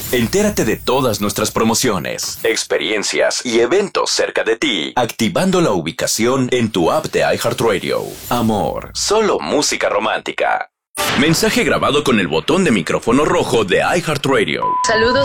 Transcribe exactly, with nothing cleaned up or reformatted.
Entérate de todas nuestras promociones, experiencias y eventos cerca de ti, activando la ubicación en tu app de iHeartRadio. Amor, solo música romántica. Mensaje grabado con el botón de micrófono rojo de iHeartRadio. Saludos.